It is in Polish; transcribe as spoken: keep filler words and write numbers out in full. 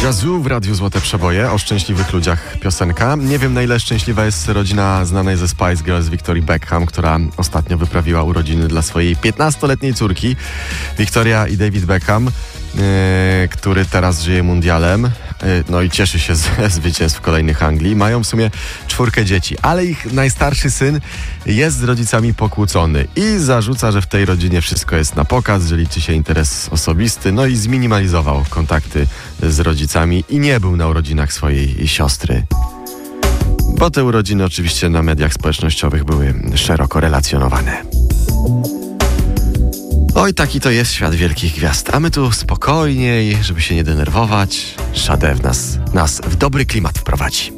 Jazzu w Radiu Złote Przeboje, o szczęśliwych ludziach piosenka. Nie wiem, na ile szczęśliwa jest rodzina znanej ze Spice Girls Victoria Beckham, która ostatnio wyprawiła urodziny dla swojej piętnastoletniej córki. Victoria i David Beckham, yy, który teraz żyje mundialem, yy, no i cieszy się ze zwycięstw kolejnych Anglii. Mają w sumie czwórkę dzieci, ale ich najstarszy syn jest z rodzicami pokłócony i zarzuca, że w tej rodzinie wszystko jest na pokaz, że liczy się interes osobisty, no i zminimalizował kontakty z rodzicami i nie był na urodzinach swojej siostry. Bo te urodziny oczywiście na mediach społecznościowych były szeroko relacjonowane. Oj, taki to jest świat wielkich gwiazd, a my tu spokojniej, żeby się nie denerwować. Sade w nas, nas w dobry klimat wprowadzi.